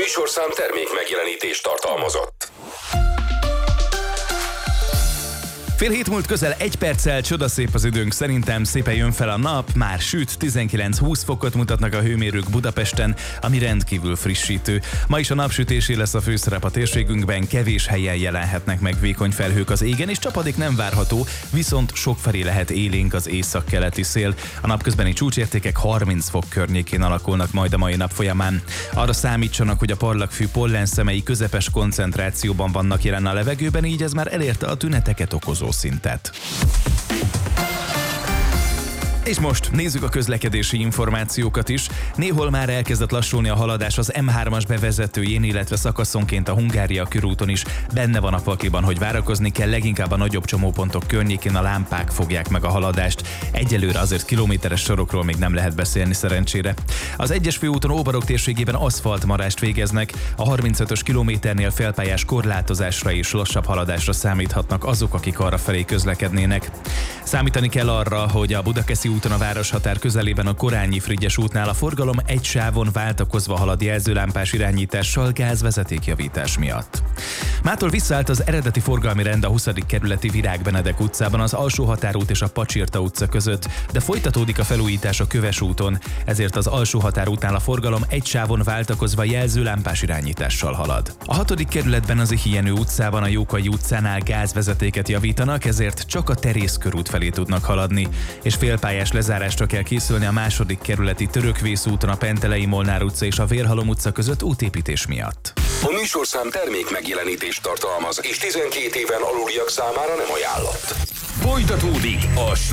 műsorszám termék megjelenítést tartalmazott. Fél hét múlt közel 1 perccel, csodaszép az időnk, szerintem szépen jön fel a nap, már süt, 19-20 fokot mutatnak a hőmérők Budapesten, ami rendkívül frissítő. Ma is a napsütésé lesz a főszerep a térségünkben, kevés helyen jelenhetnek meg vékony felhők az égen, és csapadék nem várható, viszont sokfelé lehet élénk az északkeleti szél. A napközbeni csúcsértékek 30 fok környékén alakulnak majd a mai nap folyamán. Arra számítsanak, hogy a parlagfű pollenszemei közepes koncentrációban vannak jelen a levegőben, így ez már elérte a tüneteket okozó szintet. És most nézzük a közlekedési információkat is. Néhol már elkezdett lassulni a haladás az M3-as bevezetőjén, illetve szakaszonként a Hungária körúton is. Benne van a pakliban, hogy várakozni kell, leginkább a nagyobb csomópontok környékén a lámpák fogják meg a haladást. Egyelőre azért kilométeres sorokról még nem lehet beszélni szerencsére. Az 1-es főúton Óbarok térségében aszfaltmarást végeznek, a 35-ös kilométernél felpályás korlátozásra és lassabb haladásra számíthatnak azok, akik arrafelé közlekednének. Számítani kell arra, hogy a Budakeszi úton a városhatár közelében a Korányi-Frigyes útnál a forgalom egy sávon váltakozva halad jelzőlámpás irányítással gázvezetékjavítás miatt. Mától visszaállt az eredeti forgalmi rend a 20. kerületi Virág Benedek utcában az Alsó Határút és a Pacsirta utca között, de folytatódik a felújítás a Köves úton, ezért az Alsó Határútnál a forgalom egy sávon váltakozva jelzőlámpás irányítással halad. A 6. kerületben az Ihienő utcában a Jókai utcánál gázvezetéket javítanak, ezért csak a Terész körút felé tudnak haladni, és félpályás lezárásra kell készülni a 2. kerületi Törökvész úton a Pentelei Molnár utca és a Vérhalom utca között útépítés miatt. A műsorszám termék megjelenítést tartalmaz, és 12 éven aluliak számára nem ajánlott. Folytatódik a